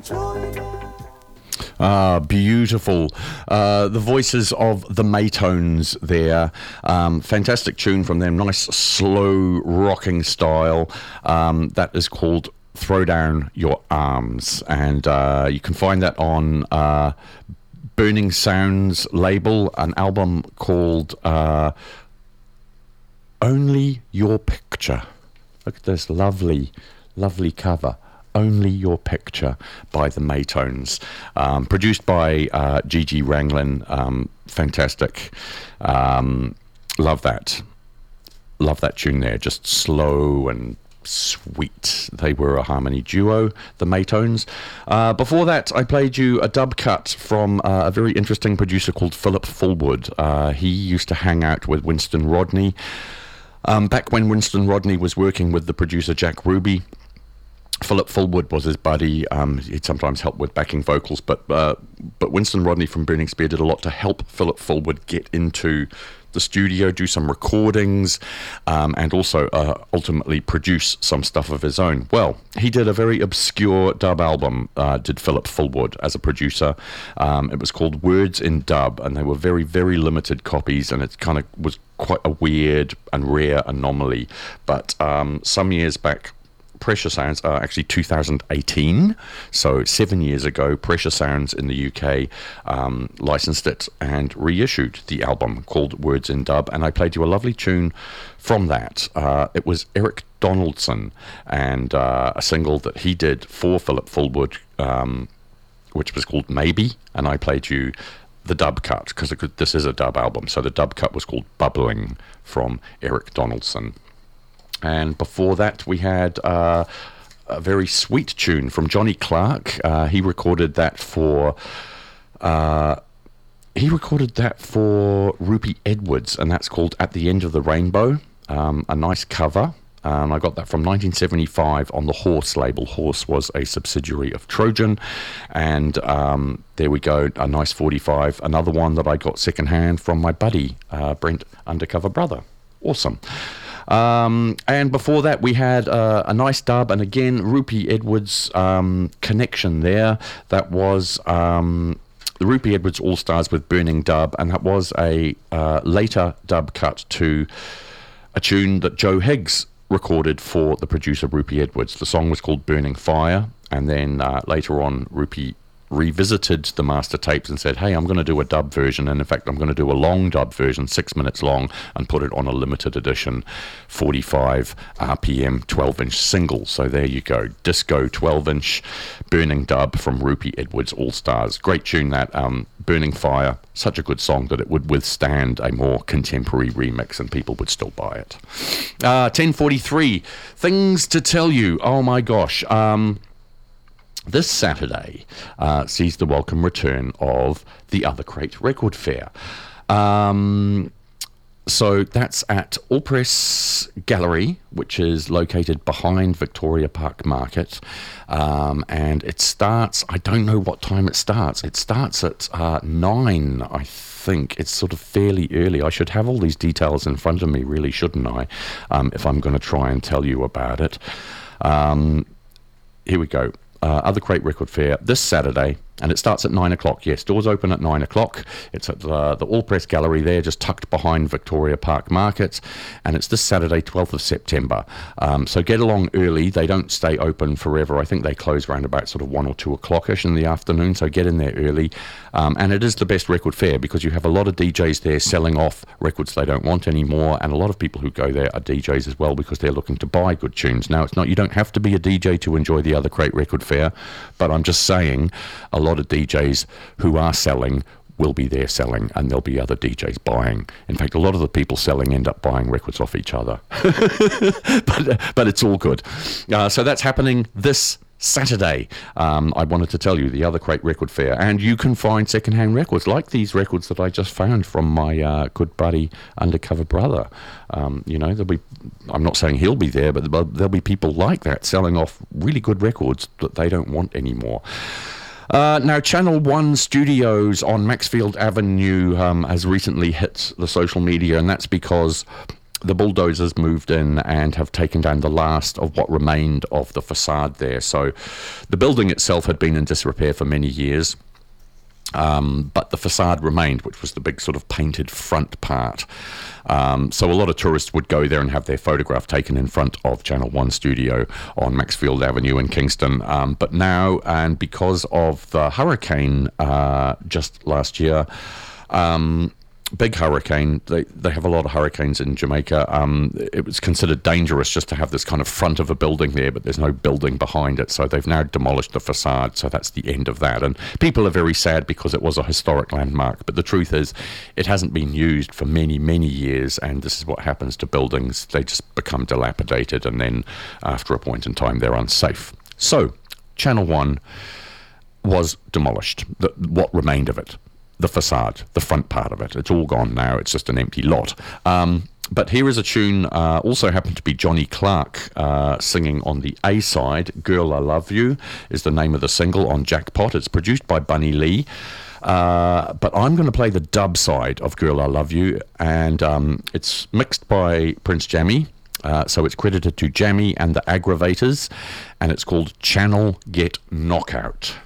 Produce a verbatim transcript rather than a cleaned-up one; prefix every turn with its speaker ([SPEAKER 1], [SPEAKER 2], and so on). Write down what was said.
[SPEAKER 1] Ah, beautiful. Uh, the voices of the Maytones there. Um, fantastic tune from them. Nice, slow, rocking style. Um, that is called Throw Down Your Arms. And uh, you can find that on uh, Burning Sounds label, an album called uh, Only Your Picture. Look at this lovely, lovely cover. Only Your Picture by the Maytones. Um, produced by uh, Gigi Ranglin. Um, fantastic. Um, love that. Love that tune there. Just slow and sweet. They were a harmony duo, the Maytones. Uh, before that, I played you a dub cut from uh, a very interesting producer called Philip Fullwood. Uh, he used to hang out with Winston Rodney. Um, back when Winston Rodney was working with the producer Jack Ruby, Philip Fullwood was his buddy. Um, he'd sometimes help with backing vocals, but uh, but Winston Rodney from Burning Spear did a lot to help Philip Fullwood get into the studio, do some recordings, um, and also uh, ultimately produce some stuff of his own. Well, he did a very obscure dub album, uh, did Philip Fullwood as a producer. Um, it was called Words in Dub, and they were very, very limited copies, and it kind of was quite a weird and rare anomaly. But um, some years back, Pressure Sounds, uh, actually two thousand eighteen, so seven years ago, Pressure Sounds in the U K um, licensed it and reissued the album called Words in Dub, and I played you a lovely tune from that. Uh, it was Eric Donaldson, and uh, a single that he did for Philip Fullwood, um, which was called Maybe, and I played you the dub cut, because this is a dub album, so the dub cut was called Bubbling from Eric Donaldson. And before that, we had uh, a very sweet tune from Johnny Clark. Uh, he recorded that for uh, he recorded that for Rupie Edwards, and that's called At the End of the Rainbow. Um, a nice cover. Um, I got that from nineteen seventy-five on the Horse label. Horse was a subsidiary of Trojan, and um, there we go, a nice forty-five. Another one that I got secondhand from my buddy uh, Brent Undercover Brother. Awesome. Um, and before that, we had uh, a nice dub, and again, Rupie Edwards um, connection there. That was um, the Rupie Edwards All Stars with Burning Dub, and that was a uh, later dub cut to a tune that Joe Higgs recorded for the producer Rupie Edwards. The song was called Burning Fire, and then uh, later on, Rupie revisited the master tapes and said, hey, I'm going to do a dub version, and in fact I'm going to do a long dub version, six minutes long, and put it on a limited edition forty-five R P M twelve inch single. So there you go, disco twelve inch Burning Dub from Rupie Edwards All Stars. Great tune that. um, Burning Fire, such a good song that it would withstand a more contemporary remix and people would still buy it. uh, ten forty-three, things to tell you. Oh my gosh. um This Saturday uh, sees the welcome return of the Other Crate Record Fair. Um, so that's at All Press Gallery, which is located behind Victoria Park Market. Um, and it starts, I don't know what time it starts. It starts at uh, nine, I think. It's sort of fairly early. I should have all these details in front of me, really, shouldn't I? Um, if I'm going to try and tell you about it. Um, here we go. Uh, Other Crate Record Fair this Saturday, and it starts at nine o'clock. Yes, doors open at nine o'clock. It's at uh, the All Press Gallery there, just tucked behind Victoria Park Market, and it's this Saturday, twelfth of September. Um, so get along early. They don't stay open forever. I think they close around about sort of one or two o'clock-ish in the afternoon, so get in there early. Um, and it is the best record fair because you have a lot of D Js there selling off records they don't want anymore, and a lot of people who go there are D Js as well because they're looking to buy good tunes. Now, it's not, you don't have to be a D J to enjoy the Other Crate Record Fair, but I'm just saying a lot of D Js who are selling will be there selling, and there'll be other D Js buying. In fact, a lot of the people selling end up buying records off each other. but but it's all good. Uh, so that's happening this Saturday. Um, I wanted to tell you, the Other Crate Record Fair, and you can find secondhand records like these records that I just found from my uh, good buddy Undercover Brother. Um, you know, there'll be, I'm not saying he'll be there, but there'll be people like that selling off really good records that they don't want anymore. Uh, now, Channel One Studios on Maxfield Avenue um, has recently hit the social media, and that's because the bulldozers moved in and have taken down the last of what remained of the facade there. So the building itself had been in disrepair for many years. Um, but the facade remained, which was the big sort of painted front part. Um, so a lot of tourists would go there and have their photograph taken in front of Channel One studio on Maxfield Avenue in Kingston. Um, but now, and because of the hurricane uh, just last year, um, big hurricane, they, they have a lot of hurricanes in Jamaica. Um, it was considered dangerous just to have this kind of front of a building there, but there's no building behind it. So they've now demolished the facade. So that's the end of that. And people are very sad because it was a historic landmark. But the truth is, it hasn't been used for many, many years. And this is what happens to buildings. They just become dilapidated. And then after a point in time, they're unsafe. So Channel One was demolished, the, what remained of it. The facade, the front part of it. It's all gone now. It's just an empty lot. Um, but here is a tune, uh, also happened to be Johnny Clark uh, singing on the A side. Girl, I Love You is the name of the single on Jackpot. It's produced by Bunny Lee. Uh, but I'm going to play the dub side of Girl, I Love You. And um, it's mixed by Prince Jammy. Uh, so it's credited to Jammy and the Aggravators. And it's called Channel Get Knockout.